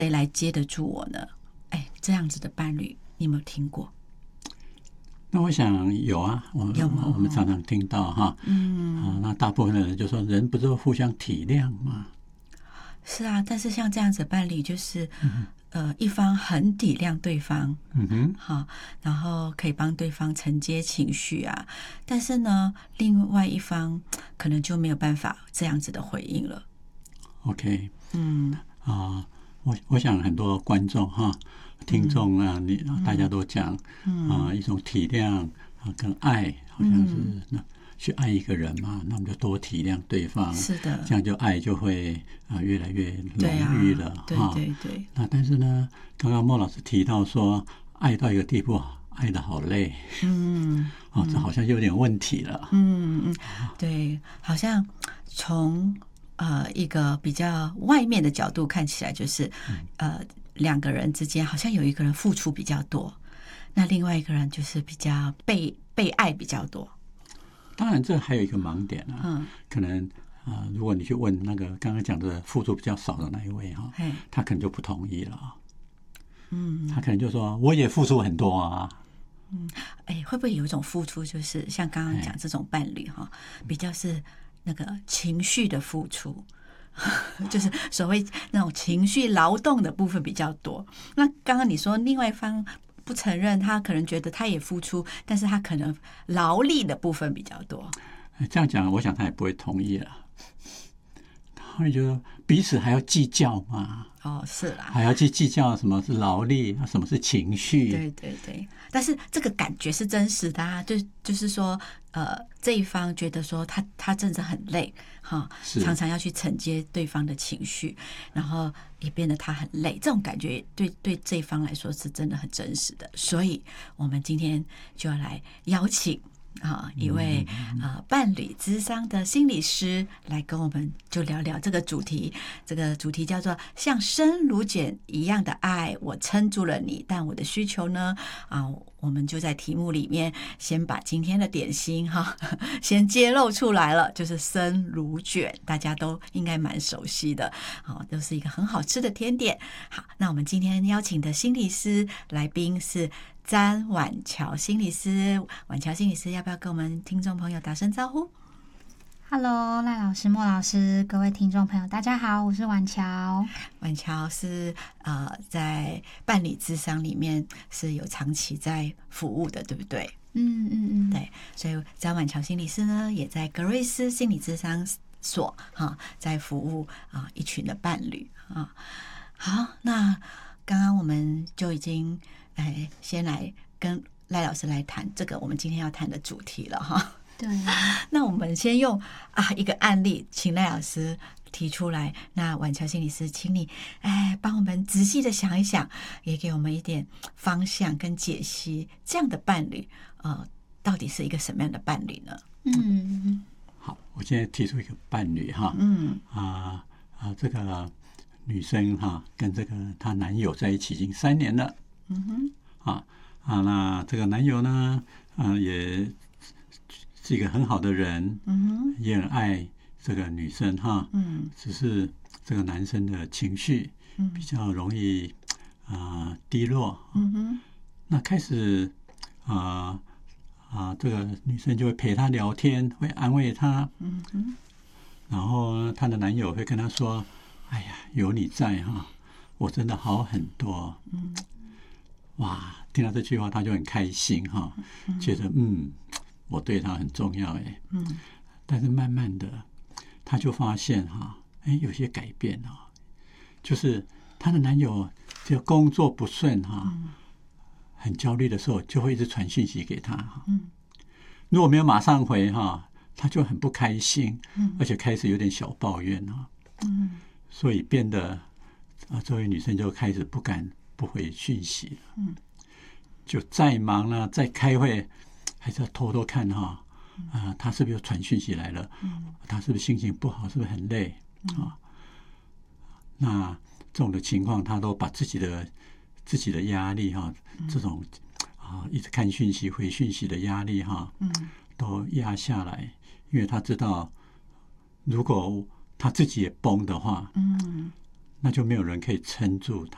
谁来接得住我呢？这样子的伴侣，你有没有听过？ 那我想有啊，我们常常听到哈，那大部分的人就说，人不是互相体谅吗？ 是啊，但是像这样子的伴侣，就是一方很体谅对方，好，然后可以帮对方承接情绪啊，但是呢，另外一方可能就没有办法这样子的回应了。 OK，我想很多观众哈、听众啊，大家都讲一种体谅跟爱，好像是去爱一个人嘛，那我们就多体谅对方， 是的， 这样就爱就会越来越浓郁了。 对对对。 那但是呢，刚刚莫老师提到说，爱到一个地步，爱得好累，这好像有点问题了。 对，好像从一个比较外面的角度看起来，就是两个人之间好像有一个人付出比较多，那另外一个人就是比较被爱比较多。 当然，这还有一个盲点啊，可能如果你去问那个刚刚讲的付出比较少的那一位哈，他可能就不同意了。他可能就说我也付出很多啊。 会不会有一种付出，就是像刚刚讲这种伴侣哈，比较是那个情绪的付出，就是所谓那种情绪劳动的部分比较多。那刚刚你说另外一方不承认，他可能觉得他也付出，但是他可能劳力的部分比较多。 这样讲，我想他也不会同意了。他会觉得彼此还要计较嘛？ 是啦， 还要去计较什么是劳力，什么是情绪？ 对对对。但是这个感觉是真实的啊，就是说，这一方觉得说他真的很累哈，常常要去承接对方的情绪，然后也变得他很累，这种感觉对这一方来说是真的很真实的。所以我们今天就要来邀请一位伴侣咨商的心理师来跟我们就聊聊这个主题。这个主题叫做像生如茧一样的爱，我撑住了你，但我的需求呢我们就在题目里面先把今天的点心先揭露出来了，就是生如卷，大家都应该蛮熟悉的，都是一个很好吃的甜点。好，那我们今天邀请的心理师来宾是詹婉乔心理师。婉乔心理师要不要跟我们听众朋友打声招呼？ Hello， 赖老师、莫老师，各位听众朋友，大家好，我是婉乔。 婉乔是在伴侣咨商里面是有长期在服务的，对不对？对，所以詹婉乔心理师呢，也在格瑞斯心理咨商所在服务一群的伴侣好，那刚刚我们就已经先来跟赖老师来谈这个我们今天要谈的主题了哈。 对， 那我们先用一个案例，请赖老师提出来。那婉乔心理师，请你帮我们仔细的想一想，也给我们一点方向跟解析，这样的伴侣到底是一个什么样的伴侣呢？ 好，我现在提出一个伴侣哈，这个女生跟这个她男友在一起已经3年了，那这个男友呢，也是一个很好的人，也很爱这个女生只是这个男生的情绪比较容易低落，那开始这个女生就会陪他聊天，会安慰他，然后他的男友会跟他说：“哎呀，有你在我真的好很多。”哇，听到这句话他就很开心觉得我对他很重要但是慢慢的他就发现有些改变就是他的男友只要工作不顺很焦虑的时候，就会一直传讯息给他如果没有马上回他就很不开心，而且开始有点小抱怨所以变得这位女生就开始不敢不回讯息了，就再忙了，再开会，还是要偷偷看他是不是又传讯息来了，他是不是心情不好，是不是很累那这种的情况，他都把自己的压力这种一直看讯息、回讯息的压力都压下来，因为他知道，如果他自己也崩的话，那就没有人可以撑住他。